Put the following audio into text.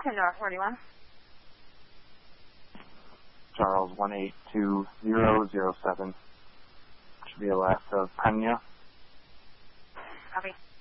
North 41. Charles 1820007. Should be the last of Pena. Copy.